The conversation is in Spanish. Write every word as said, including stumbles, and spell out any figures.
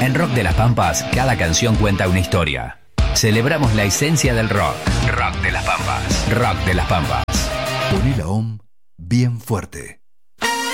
En Rock de las Pampas, cada canción cuenta una historia. Celebramos la esencia del rock. Rock de las Pampas. Rock de las Pampas. Poné la O M bien fuerte.